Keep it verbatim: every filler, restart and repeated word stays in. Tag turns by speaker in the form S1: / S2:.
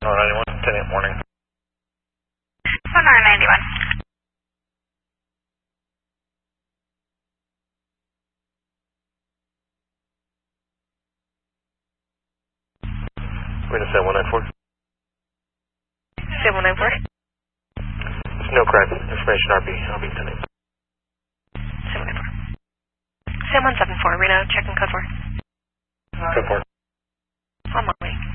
S1: Oh, ninety-one, ten eight morning.
S2: one nine ninety-one.
S1: We're going to say one nine four.
S2: Say one nine four.
S1: There's no crime. Information R B. I'll be ten eight.
S2: Say one nine four. Say one seven four. Reno, checking code four.
S1: Code four.
S2: On my way.